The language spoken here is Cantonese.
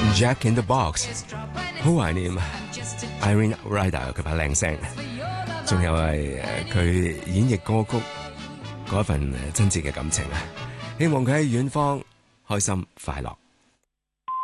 Jack in the Box， 好懷念 Irene Ryder 佢把靚聲，仲有係佢演繹歌曲嗰份真摯嘅感情啊！希望佢喺遠方開心快樂。